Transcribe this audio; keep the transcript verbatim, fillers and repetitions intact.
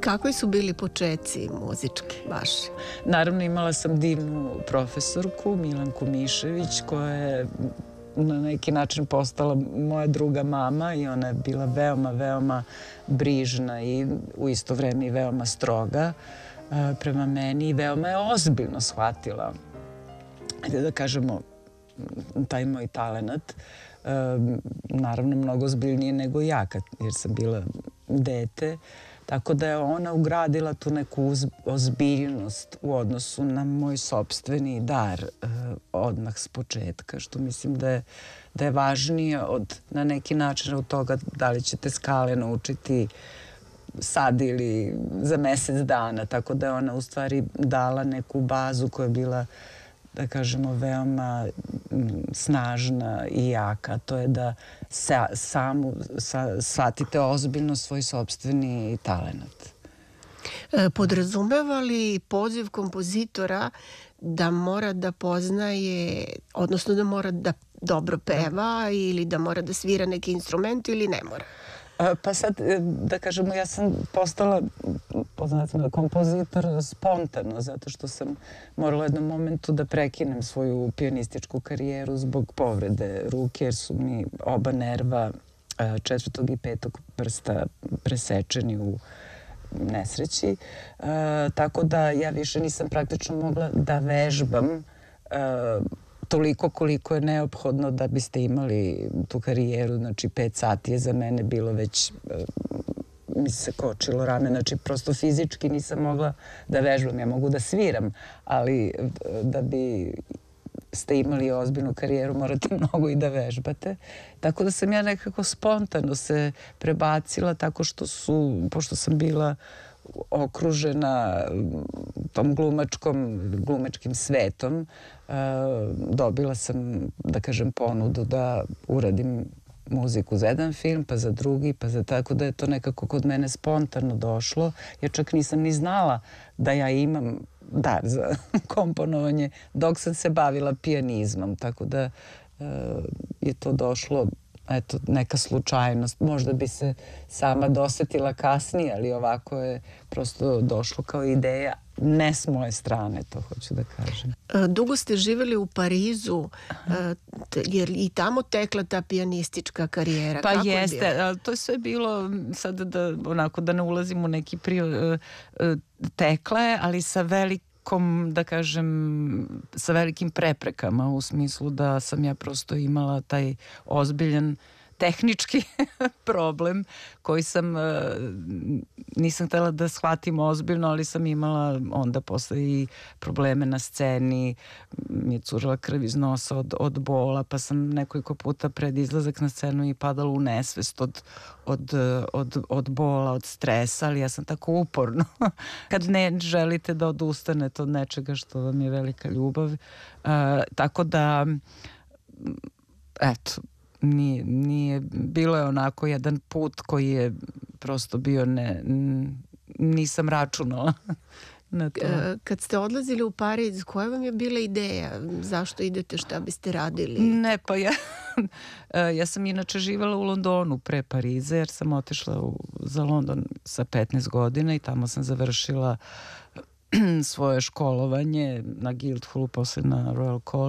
Kakvi su bili počeci muzički vaši? Naravno, imala sam divnu profesorku, Milanku Mišević, koja je na neki način postala moja druga mama i ona je bila veoma, veoma brižna i u isto vreme i veoma stroga prema meni i veoma je ozbiljno shvatila, ajde da kažemo, taj moj talenat. Naravno, mnogo ozbiljnije nego ja, jer sam bila dete. Tako da je ona ugradila tu neku ozbiljnost u odnosu na moj sopstveni dar odmah s početka, što mislim da je, da je važnije od, na neki način od toga da li ćete skale naučiti sad ili za mesec dana. Tako da je ona u stvari dala neku bazu koja je bila, da kažemo, veoma snažna i jaka. To je da sa, samu sa, shvatite ozbiljno svoj sopstveni talenat. E, podrazumeva li poziv kompozitora da mora da poznaje, odnosno da mora da dobro peva ili da mora da svira neki instrument ili ne mora? Pa sad, da kažemo, ja sam postala poznatim kompozitor spontano, zato što sam morala u jednom momentu da prekinem svoju pionističku karijeru zbog povrede ruke, jer su mi oba nerva četvrtog i petog prsta presečeni u nesreći. Tako da ja više nisam praktično mogla da vežbam toliko koliko je neophodno da biste imali tu karijeru. Znači, pet sati je za mene bilo već, mi se kočilo rame, znači prosto fizički nisam mogla da vežbam. Ja mogu da sviram, ali da bi ste imali ozbiljnu karijeru morate mnogo i da vežbate. Tako da sam ja nekako spontano se prebacila tako što su, pošto sam bila okružena tom glumačkom, glumačkim svetom, dobila sam, da kažem, ponudu da uradim muziku za jedan film, pa za drugi, pa za tako da je to nekako kod mene spontano došlo. Ja čak nisam ni znala da ja imam dar za komponovanje dok sam se bavila pijanizmom, tako da je to došlo, eto, neka slučajnost. Možda bi se sama dosetila kasnije, ali ovako je prosto došlo kao ideja, ne s moje strane, to hoću da kažem. Dugo ste živjeli u Parizu, jer i tamo tekla ta pijanistička karijera. Pa jeste, ali to je sve bilo, sad da, onako, da ne ulazim u neki prio, tekla je, ali sa velikom, da kažem, sa velikim preprekama, u smislu da sam ja prosto imala taj ozbiljan tehnički problem koji sam, nisam htjela da shvatim ozbiljno, ali sam imala onda posle i probleme na sceni, mi je curila krv iz nosa od, od bola, pa sam nekoliko puta pred izlazak na scenu i padala u nesvest od, od, od, od bola, od stresa, ali ja sam tako uporno. Kad ne želite da odustanete od nečega što vam je velika ljubav. Uh, tako da, eto, Nije, nije, bilo je onako jedan put koji je prosto bio, ne, nisam računala na to. Kad ste odlazili u Pariz, koja vam je bila ideja? Zašto idete, šta biste radili? Ne, pa ja, ja sam inače živala u Londonu pre Pariza, jer sam otišla u, za London sa petnaest godina i tamo sam završila svoje školovanje na Guildhallu, posle na Royal College.